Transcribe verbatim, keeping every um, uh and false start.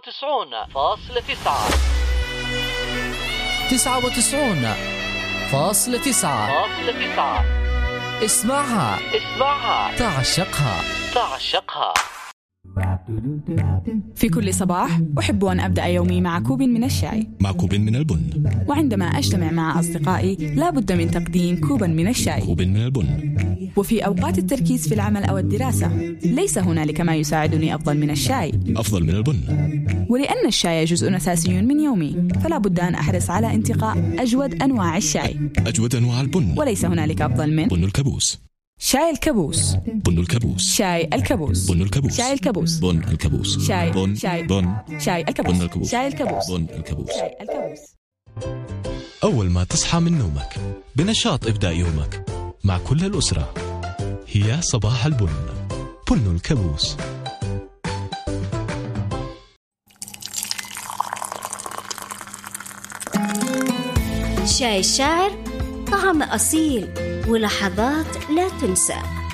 وتسعون فاصلة تسعة تسعة وتسعون فاصلة تسعة فاصلة تسعة. اسمعها اسمعها تعشقها تعشقها. في كل صباح أحب أن أبدأ يومي مع كوب من الشاي، مع كوب من البن. وعندما أجتمع مع أصدقائي لا بد من تقديم كوبا من الشاي. كوب من البن. وفي أوقات التركيز في العمل أو الدراسة ليس هنالك ما يساعدني أفضل من الشاي، أفضل من البن. ولأن الشاي جزء أساسي من يومي فلا بد أن أحرص على انتقاء أجود أنواع الشاي. أجود أنواع البن، وليس هنالك أفضل من بن الكابوس. شاي الكابوس. بن الكابوس. شاي الكابوس. بن الكابوس. شاي الكابوس. بن الكابوس. شاي بن شاي بن شاي الكابوس. بن الكابوس. شاي الكابوس. بن الكابوس. شاي الكابوس. أول ما تصحى من نومك بنشاط ابدأ يومك مع كل الأسرة، هي صباح البن. بن الكابوس. شاي الشاعر، طعم أصيل ولحظات لا تنسى.